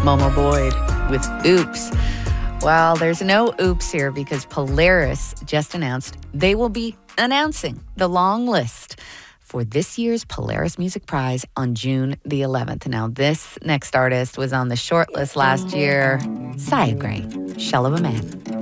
Momo Boyd with Oops. Well, there's no oops here because Polaris just announced they will be announcing the long list for this year's Polaris Music Prize on June the 11th. Now, this next artist was on the short list last year, Sia Gray, Shell of a Man.